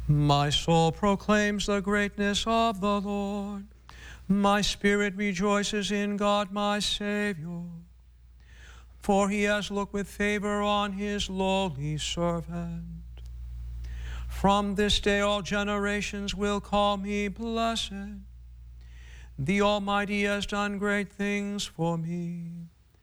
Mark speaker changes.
Speaker 1: My soul proclaims the greatness of the Lord. My spirit rejoices in God my Savior. For he has looked with favor on his lowly servant. From this day all generations will call me blessed. The Almighty has done great things for me.